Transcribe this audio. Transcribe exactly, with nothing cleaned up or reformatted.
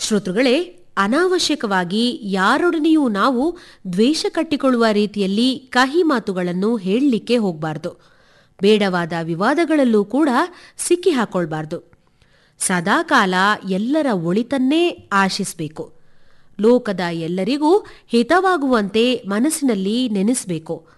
ಶ್ರೋತೃಗಳೇ, ಅನಾವಶ್ಯಕವಾಗಿ ಯಾರೊಡನೆಯೂ ನಾವು ದ್ವೇಷ ಕಟ್ಟಿಕೊಳ್ಳುವ ರೀತಿಯಲ್ಲಿ ಕಹಿ ಮಾತುಗಳನ್ನು ಹೇಳಲಿಕ್ಕೆ ಹೋಗಬಾರ್ದು. ಬೇಡವಾದ ವಿವಾದಗಳಲ್ಲೂ ಕೂಡ ಸಿಕ್ಕಿ ಹಾಕೊಳ್ಬಾರ್ದು. ಸದಾಕಾಲ ಎಲ್ಲರ ಒಳಿತನ್ನೇ ಆಶಿಸಬೇಕು. ಲೋಕದ ಎಲ್ಲರಿಗೂ ಹಿತವಾಗುವಂತೆ ಮನಸ್ಸಿನಲ್ಲಿ ನೆನೆಸಬೇಕು.